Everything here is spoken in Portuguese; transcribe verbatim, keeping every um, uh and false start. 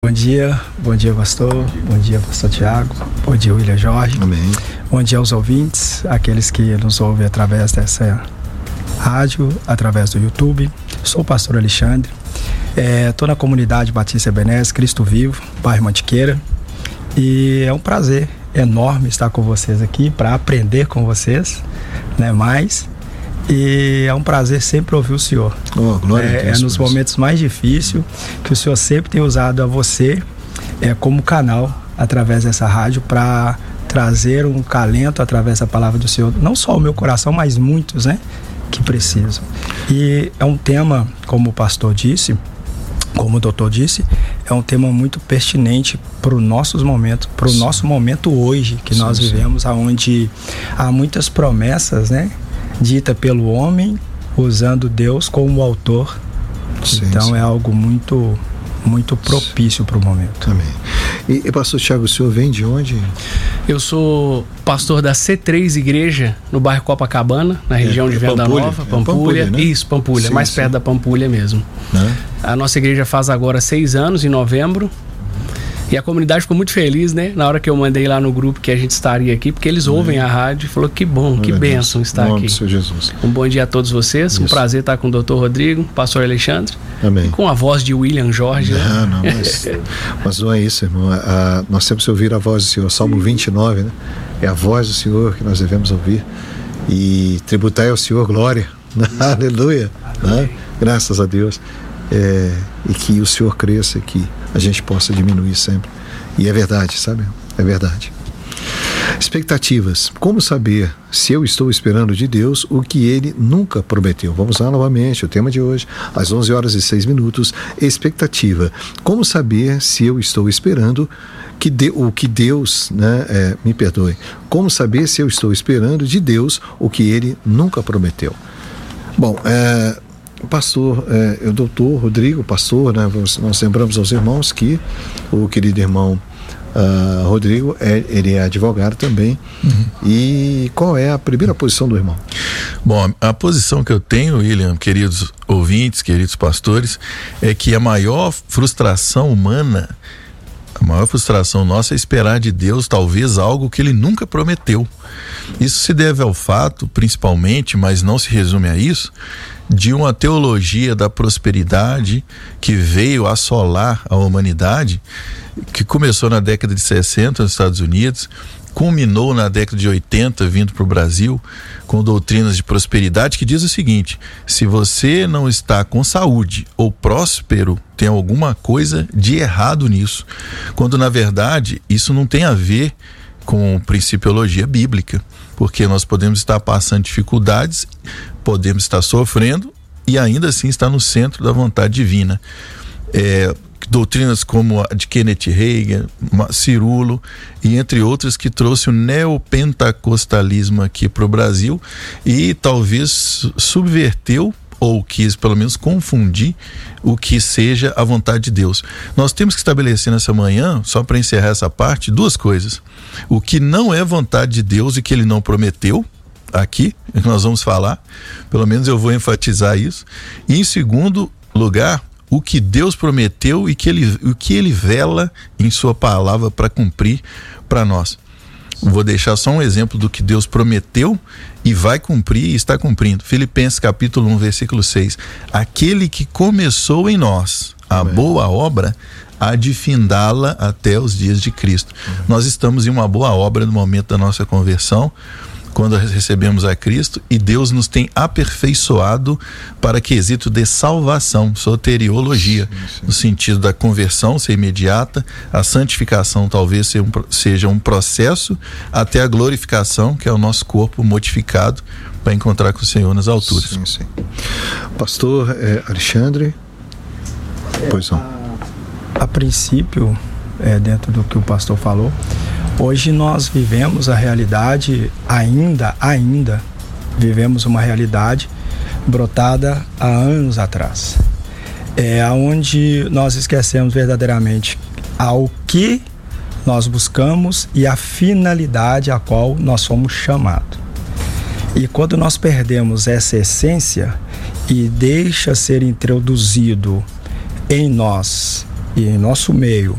Bom dia, bom dia pastor, bom dia pastor Tiago, bom dia William Jorge. Amém. Bom dia aos ouvintes, aqueles que nos ouvem através dessa rádio, através do YouTube. Sou o pastor Alexandre, estou é, na comunidade Batista Ebenezer, Cristo Vivo, bairro Mantiqueira, e é um prazer enorme estar com vocês aqui para aprender com vocês, né, mais. E é um prazer sempre ouvir o Senhor. Oh, glória é, a Deus, é nos momentos mais difíceis que o Senhor sempre tem usado a você é, como canal através dessa rádio para trazer um calento através da palavra do Senhor, não só o meu coração, mas muitos, né, que precisam. E é um tema, como o pastor disse, como o doutor disse, é um tema muito pertinente para os nossos momentos, para o nosso momento hoje que sim, nós vivemos, onde há muitas promessas, né, dita pelo homem, usando Deus como autor. Sim, então sim. É algo muito, muito propício para o momento. Amém. E, e pastor Tiago, o senhor vem de onde? Eu sou pastor da C três Igreja, no bairro Copacabana, na região é, de Venda Pampulha. Nova, É Pampulha. Pampulha, né? Isso, Pampulha, sim, mais sim. perto da Pampulha mesmo. Né? A nossa igreja faz agora seis anos, em novembro. E a comunidade ficou muito feliz, né? Na hora que eu mandei lá no grupo que a gente estaria aqui, porque eles ouvem a rádio e falou que bom, que bênção estar aqui. Senhor Jesus. Um bom dia a todos vocês. Isso. Um prazer estar com o doutor Rodrigo, pastor Alexandre. Amém. E com a voz de William Jorge. Não, não, mas, mas não é isso, irmão. A, nós temos que ouvir a voz do Senhor. Salmo vinte e nove, né? É a voz do Senhor que nós devemos ouvir. E tributai ao Senhor glória. Aleluia. Né? Graças a Deus. É, e que o Senhor cresça, que a gente possa diminuir sempre. E é verdade, sabe? É verdade. Expectativas. Como saber se eu estou esperando de Deus o que Ele nunca prometeu? Vamos lá novamente, o tema de hoje, às onze horas e seis minutos. Expectativa. Como saber se eu estou esperando que de, o que Deus, né, é, me perdoe. Como saber se eu estou esperando de Deus o que Ele nunca prometeu? Bom, é... Pastor, é, o doutor Rodrigo, pastor, né, nós lembramos aos irmãos que o querido irmão uh, Rodrigo, é, ele é advogado também. Uhum. E qual é a primeira posição do irmão? Bom, a posição que eu tenho, William, queridos ouvintes, queridos pastores, é que a maior frustração humana, a maior frustração nossa é esperar de Deus talvez algo que Ele nunca prometeu. Isso se deve ao fato, principalmente, mas não se resume a isso, de uma teologia da prosperidade que veio assolar a humanidade, que começou na década de sessenta nos Estados Unidos, culminou na década de oitenta vindo para o Brasil, com doutrinas de prosperidade que diz o seguinte: se você não está com saúde ou próspero, tem alguma coisa de errado nisso, quando na verdade isso não tem a ver com principiologia bíblica, porque nós podemos estar passando dificuldades, podemos estar sofrendo e ainda assim estar no centro da vontade divina. É, doutrinas como a de Kenneth Hagin, Cirulo e entre outras, que trouxe o neopentecostalismo aqui para o Brasil e talvez subverteu ou quis pelo menos confundir o que seja a vontade de Deus. Nós temos que estabelecer nessa manhã, só para encerrar essa parte, duas coisas: o que não é vontade de Deus e que Ele não prometeu aqui, que nós vamos falar, pelo menos eu vou enfatizar isso, e em segundo lugar, o que Deus prometeu e que ele, o que Ele vela em sua palavra para cumprir para nós. Vou deixar só um exemplo do que Deus prometeu e vai cumprir e está cumprindo. Filipenses capítulo um, versículo seis. Aquele que começou em nós a Amém. Boa obra, há de findá-la até os dias de Cristo. Uhum. Nós estamos em uma boa obra no momento da nossa conversão, quando recebemos a Cristo, e Deus nos tem aperfeiçoado para quesito de salvação, soteriologia, sim, sim. no sentido da conversão ser imediata, a santificação talvez seja um, seja um processo, até a glorificação, que é o nosso corpo modificado para encontrar com o Senhor nas alturas. Sim, sim. Pastor é, Alexandre, pois não. A, a princípio, é, dentro do que o pastor falou, hoje nós vivemos a realidade, ainda, ainda vivemos uma realidade brotada há anos atrás. É onde nós esquecemos verdadeiramente ao que nós buscamos e a finalidade a qual nós fomos chamados. E quando nós perdemos essa essência e deixa ser introduzido em nós e em nosso meio